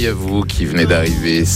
réveil à vous qui venez d'arriver.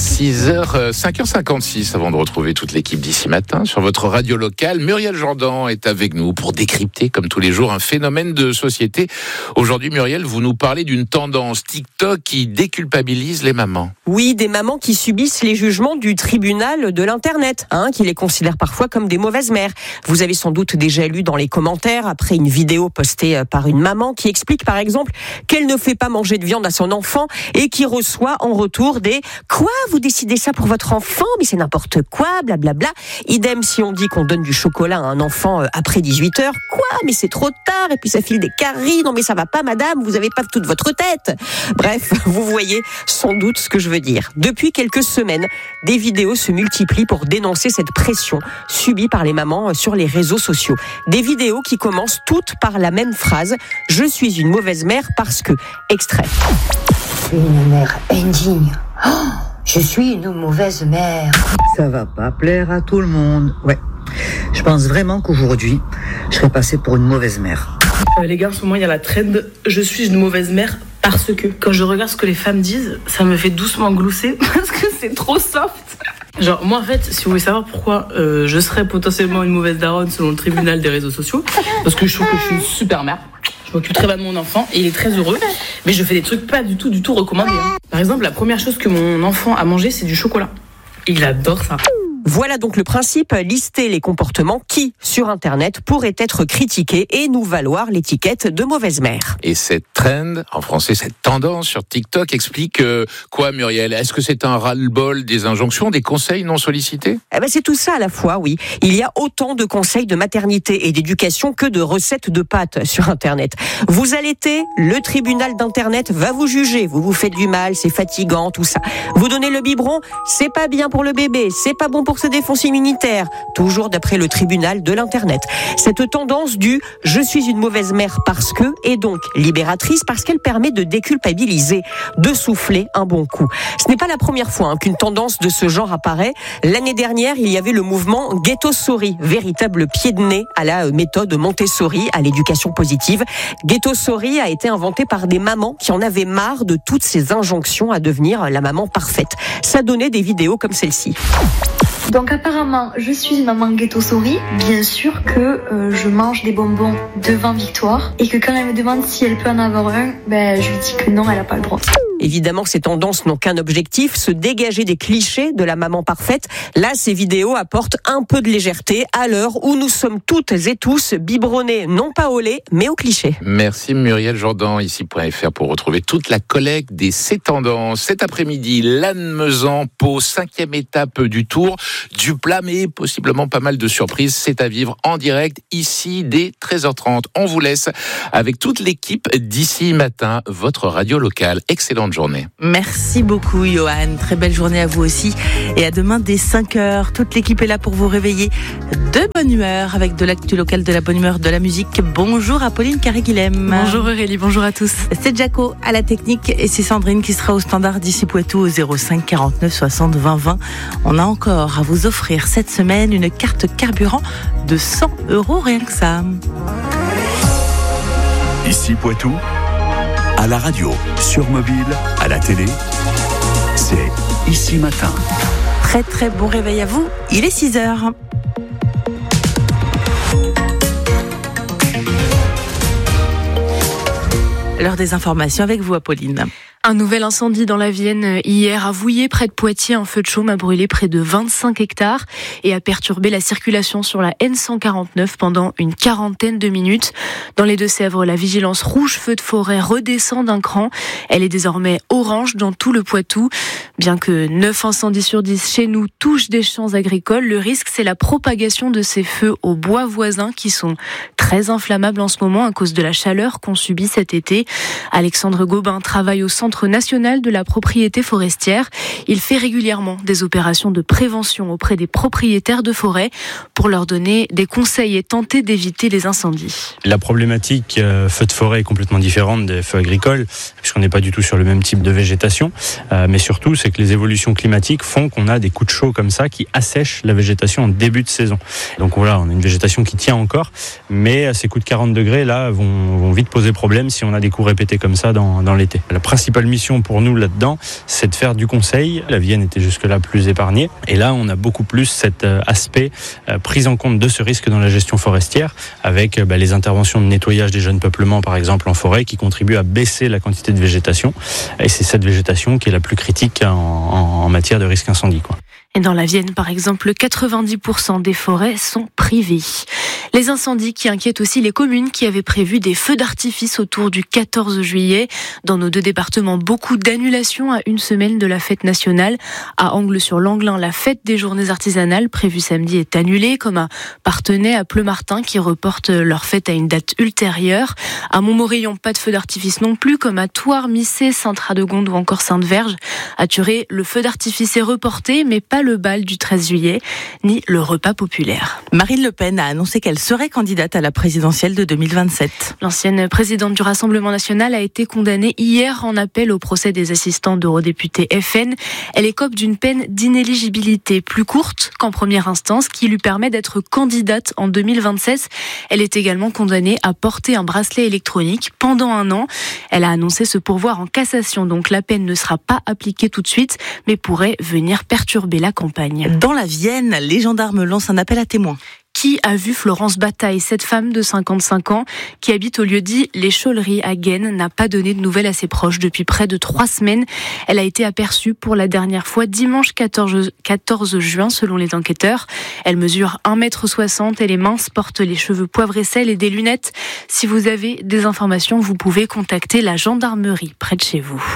5h56 avant de retrouver toute l'équipe d'ici matin sur votre radio locale. Muriel Jourdan est avec nous pour décrypter, comme tous les jours, un phénomène de société. Aujourd'hui, Muriel, vous nous parlez d'une tendance TikTok qui déculpabilise les mamans. Oui, des mamans qui subissent les jugements du tribunal de l'Internet, qui les considère parfois comme des mauvaises mères. Vous avez sans doute déjà lu dans les commentaires, après une vidéo postée par une maman qui explique par exemple qu'elle ne fait pas manger de viande à son enfant et qui reçoit en retour des « Quoi, vous décidez ça pour votre enfant ? Mais c'est n'importe quoi, blablabla ». Idem si on dit qu'on donne du chocolat à un enfant après 18h. « Quoi ? Mais c'est trop tard !» Et puis ça file des caries. « Non mais ça va pas madame, vous avez pas toute votre tête !» Bref, vous voyez sans doute ce que je veux dire. Depuis quelques semaines, des vidéos se multiplient pour dénoncer cette pression subie par les mamans sur les réseaux sociaux. Des vidéos qui commencent toutes par la même phrase « Je suis une mauvaise mère parce que... » Extrait. Je suis une mère indigne. Oh, je suis une mauvaise mère. Ça va pas plaire à tout le monde. Ouais. Je pense vraiment qu'aujourd'hui, je serais passée pour une mauvaise mère. Les gars, en ce moment, il y a la trend « Je suis une mauvaise mère parce que ». Quand je regarde ce que les femmes disent, ça me fait doucement glousser parce que c'est trop soft. Genre, moi, en fait, si vous voulez savoir pourquoi je serais potentiellement une mauvaise daronne selon le tribunal des réseaux sociaux, parce que je trouve que je suis une super mère. Je m'occupe très bien de mon enfant et il est très heureux, mais je fais des trucs pas du tout recommandés. Par exemple, la première chose que mon enfant a mangé, c'est du chocolat. Il adore ça. Voilà donc le principe, lister les comportements qui, sur Internet, pourraient être critiqués et nous valoir l'étiquette de mauvaise mère. Et cette trend, en français, cette tendance sur TikTok explique quoi, Muriel ? Est-ce que c'est un ras-le-bol des injonctions, des conseils non sollicités ? C'est tout ça à la fois, oui. Il y a autant de conseils de maternité et d'éducation que de recettes de pâtes sur Internet. Vous allaitez, le tribunal d'Internet va vous juger. Vous vous faites du mal, c'est fatigant, tout ça. Vous donnez le biberon, c'est pas bien pour le bébé, c'est pas bon pour ses défenses immunitaires, toujours d'après le tribunal de l'Internet. Cette tendance du « je suis une mauvaise mère parce que » est donc libératrice parce qu'elle permet de déculpabiliser, de souffler un bon coup. Ce n'est pas la première fois qu'une tendance de ce genre apparaît. L'année dernière, il y avait le mouvement Ghetto-Sorry, véritable pied de nez à la méthode Montessori, à l'éducation positive. Ghetto-Sorry a été inventé par des mamans qui en avaient marre de toutes ces injonctions à devenir la maman parfaite. Ça donnait des vidéos comme celle-ci. Donc apparemment, je suis une maman Ghetto-Sorry. Bien sûr que je mange des bonbons devant Victoire et que quand elle me demande si elle peut en avoir un, je lui dis que non, elle n'a pas le droit. Évidemment, ces tendances n'ont qu'un objectif, se dégager des clichés de la maman parfaite. Là, ces vidéos apportent un peu de légèreté à l'heure où nous sommes toutes et tous biberonnés, non pas au lait, mais au cliché. Merci Muriel Jourdan, ici.fr, pour retrouver toute la collecte des ces tendances. Cet après-midi, Lannemezan, Pau, 5e étape du Tour. Du plat, mais possiblement pas mal de surprises. C'est à vivre en direct, ici, dès 13h30. On vous laisse avec toute l'équipe d'ici matin, votre radio locale. Excellente journée. Merci beaucoup, Johan. Très belle journée à vous aussi. Et à demain, dès 5h. Toute l'équipe est là pour vous réveiller de bonne humeur, avec de l'actu locale, de la bonne humeur, de la musique. Bonjour à Pauline Carré-Guilhem. Bonjour Aurélie, bonjour à tous. C'est Jaco à la technique et c'est Sandrine qui sera au standard d'ici Poitou au 05 49 60 20 20. On a encore à vous offrir cette semaine une carte carburant de 100 €, rien que ça. Ici Poitou, à la radio, sur mobile, à la télé, c'est Ici Matin. Très très bon réveil à vous, il est 6h. L'heure des informations avec vous, Apolline. Un nouvel incendie dans la Vienne hier à Vouillé, près de Poitiers. Un feu de chaume a brûlé près de 25 hectares et a perturbé la circulation sur la N149 pendant une quarantaine de minutes. Dans les Deux-Sèvres, la vigilance rouge feu de forêt redescend d'un cran. Elle est désormais orange dans tout le Poitou. Bien que 9 incendies sur 10 chez nous touchent des champs agricoles, le risque c'est la propagation de ces feux aux bois voisins qui sont très inflammables en ce moment à cause de la chaleur qu'on subit cet été. Alexandre Gobin travaille au Centre national de la propriété forestière. Il fait régulièrement des opérations de prévention auprès des propriétaires de forêt pour leur donner des conseils et tenter d'éviter les incendies. La problématique feu de forêt est complètement différente des feux agricoles, puisqu'on n'est pas du tout sur le même type de végétation. Mais surtout, c'est que les évolutions climatiques font qu'on a des coups de chaud comme ça qui assèchent la végétation en début de saison. Donc voilà, on a une végétation qui tient encore, mais ces coups de 40 degrés là vont vite poser problème si on a des coups coups répétés comme ça dans l'été. La principale mission pour nous là-dedans, c'est de faire du conseil. La Vienne était jusque-là plus épargnée. Et là, on a beaucoup plus cet aspect prise en compte de ce risque dans la gestion forestière, avec les interventions de nettoyage des jeunes peuplements, par exemple, en forêt, qui contribuent à baisser la quantité de végétation. Et c'est cette végétation qui est la plus critique en matière de risque incendie, quoi. Et dans la Vienne, par exemple, 90% des forêts sont privées. Les incendies qui inquiètent aussi les communes qui avaient prévu des feux d'artifice autour du 14 juillet. Dans nos 2 départements, beaucoup d'annulations à une semaine de la fête nationale. À Angles-sur-Langlin, la fête des journées artisanales prévue samedi est annulée, comme à Parthenay, à Pleumartin, qui reportent leur fête à une date ultérieure. À Montmorillon, pas de feux d'artifice non plus, comme à Thouars, Missé, Sainte-Radegonde ou encore Sainte-Verge. À Thuré, le feu d'artifice est reporté, mais pas le bal du 13 juillet, ni le repas populaire. Marine Le Pen a annoncé qu'elle serait candidate à la présidentielle de 2027. L'ancienne présidente du Rassemblement national a été condamnée hier en appel au procès des assistants d'eurodéputés FN. Elle écope d'une peine d'inéligibilité plus courte qu'en première instance, qui lui permet d'être candidate en 2027. Elle est également condamnée à porter un bracelet électronique pendant 1 an. Elle a annoncé se pourvoir en cassation, donc la peine ne sera pas appliquée tout de suite, mais pourrait venir perturber la campagne. Dans la Vienne, les gendarmes lancent un appel à témoins. Qui a vu Florence Bataille, cette femme de 55 ans qui habite au lieu-dit Les Chauleries à Gênes, n'a pas donné de nouvelles à ses proches depuis près de 3 semaines. Elle a été aperçue pour la dernière fois dimanche 14 juin selon les enquêteurs. Elle mesure 1,60 m, elle est mince, porte les cheveux poivre et sel et des lunettes. Si vous avez des informations, vous pouvez contacter la gendarmerie près de chez vous.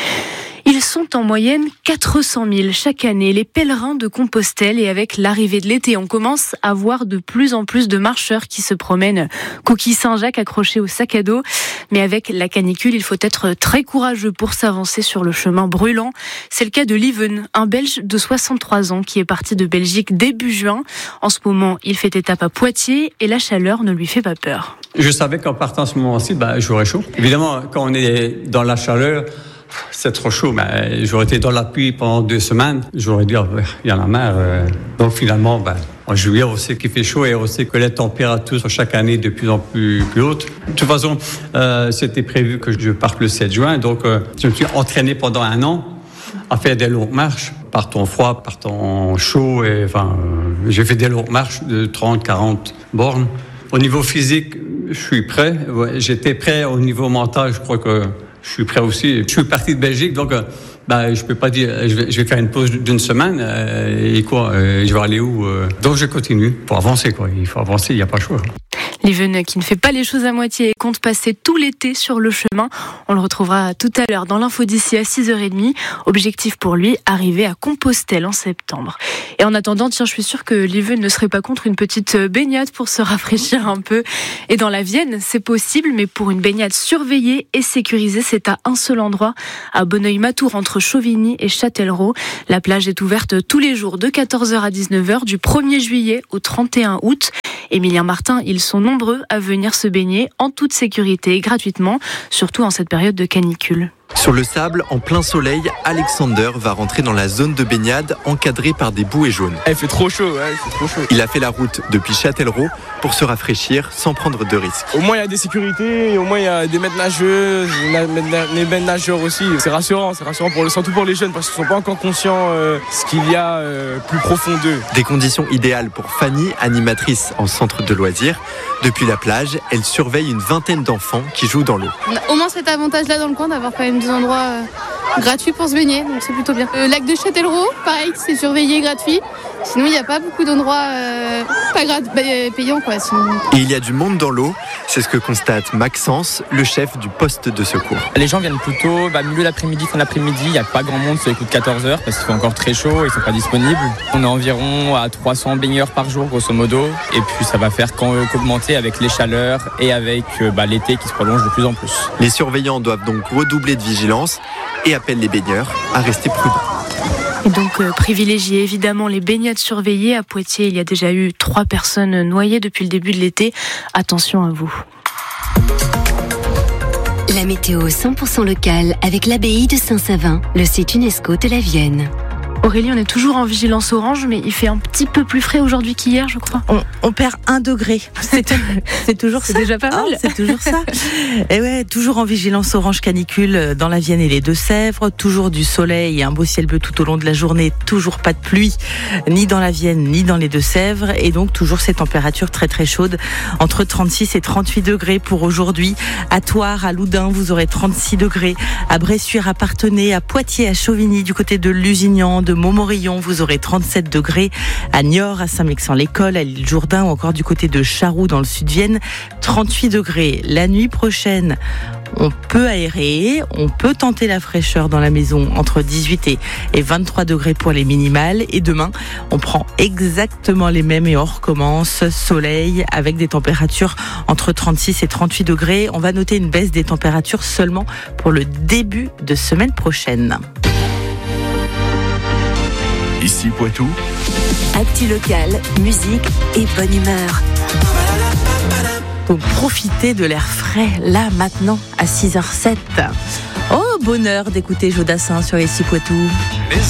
Ils sont en moyenne 400 000 chaque année, les pèlerins de Compostelle. Et avec l'arrivée de l'été, on commence à voir de plus en plus de marcheurs qui se promènent coquille Saint-Jacques accrochés au sac à dos. Mais avec la canicule, il faut être très courageux pour s'avancer sur le chemin brûlant. C'est le cas de Lieven, un Belge de 63 ans qui est parti de Belgique début juin. En ce moment, il fait étape à Poitiers et la chaleur ne lui fait pas peur. Je savais qu'en partant à ce moment-ci, j'aurais chaud. Évidemment, quand on est dans la chaleur, c'est trop chaud, mais j'aurais été dans la pluie pendant 2 semaines. J'aurais dit, il y en a marre. Donc finalement, en juillet, on sait qu'il fait chaud et on sait que les températures sont chaque année de plus en plus hautes. De toute façon, c'était prévu que je parte le 7 juin. Donc je me suis entraîné pendant 1 an à faire des longues marches, par temps froid, par temps chaud. J'ai fait des longues marches de 30-40 bornes. Au niveau physique, je suis prêt. J'étais prêt au niveau mental, je crois que je suis prêt aussi. Je suis parti de Belgique, donc je peux pas dire je vais faire une pause d'1 semaine et quoi, je vais aller où Donc je continue pour avancer, quoi. Il faut avancer, il n'y a pas le choix. Lieven qui ne fait pas les choses à moitié et compte passer tout l'été sur le chemin. On le retrouvera tout à l'heure dans l'info d'ici à 6h30. Objectif pour lui, arriver à Compostelle en septembre. Et en attendant, je suis sûre que Lieven ne serait pas contre une petite baignade pour se rafraîchir un peu. Et dans la Vienne, c'est possible, mais pour une baignade surveillée et sécurisée, c'est à un seul endroit, à Bonneuil-Matour, entre Chauvigny et Châtellerault. La plage est ouverte tous les jours de 14h à 19h, du 1er juillet au 31 août. Émilien Martin, ils sont nombreux à venir se baigner en toute sécurité et gratuitement, surtout en cette période de canicule. Sur le sable, en plein soleil, Alexander va rentrer dans la zone de baignade encadrée par des bouées jaunes. Il fait trop chaud, il fait trop chaud. Il a fait la route depuis Châtellerault pour se rafraîchir sans prendre de risques. Au moins il y a des sécurités, au moins il y a des maîtres nageuses, des maîtres nageurs aussi. C'est rassurant surtout pour les jeunes parce qu'ils ne sont pas encore conscients ce qu'il y a plus profond d'eux. Des conditions idéales pour Fanny, animatrice en centre de loisirs. Depuis la plage, elle surveille une vingtaine d'enfants qui jouent dans l'eau. On a au moins cet avantage-là dans le coin d'avoir quand même des endroits gratuits pour se baigner, donc c'est plutôt bien. Le lac de Châtellerault, pareil, c'est surveillé, gratuit. Sinon, il n'y a pas beaucoup d'endroits payants, quoi. Sinon. Et il y a du monde dans l'eau, c'est ce que constate Maxence, le chef du poste de secours. Les gens viennent plutôt milieu d'après-midi, fin d'après-midi, il n'y a pas grand monde sur les coups de 14h parce qu'il fait encore très chaud et ils ne sont pas disponibles. On est environ à 300 baigneurs par jour, grosso modo, et puis ça va faire qu'augmenter avec les chaleurs et avec l'été qui se prolonge de plus en plus. Les surveillants doivent donc redoubler de vigilance et appellent les baigneurs à rester prudents. Et donc privilégier évidemment les baignades surveillées. À Poitiers, il y a déjà eu 3 personnes noyées depuis le début de l'été. Attention à vous. La météo 100% locale avec l'abbaye de Saint-Savin, le site UNESCO de la Vienne. Aurélie, on est toujours en vigilance orange, mais il fait un petit peu plus frais aujourd'hui qu'hier, je crois. On perd 1 degré. C'est toujours ça. C'est déjà pas mal. C'est toujours ça. Et ouais, toujours en vigilance orange canicule dans la Vienne et les Deux-Sèvres. Toujours du soleil et un beau ciel bleu tout au long de la journée. Toujours pas de pluie, ni dans la Vienne, ni dans les Deux-Sèvres. Et donc, toujours ces températures très très chaudes. Entre 36 et 38 degrés pour aujourd'hui. À Thouars, à Loudun, vous aurez 36 degrés. À Bressuire, à Parthenay, à Poitiers, à Chauvigny, du côté de Lusignan, de Montmorillon, vous aurez 37 degrés. À Niort, à Saint-Mexan-l'École, à l'île Jourdain ou encore du côté de Charroux dans le sud Vienne, 38 degrés. La nuit prochaine, on peut aérer, on peut tenter la fraîcheur dans la maison entre 18 et 23 degrés pour les minimales. Et demain, on prend exactement les mêmes et on recommence soleil avec des températures entre 36 et 38 degrés. On va noter une baisse des températures seulement pour le début de semaine prochaine. Ici Poitou. Actu locale, musique et bonne humeur. Pour profiter de l'air frais, là, maintenant, à 6h07. Oh, bonheur d'écouter Jodassin sur Ici Poitou.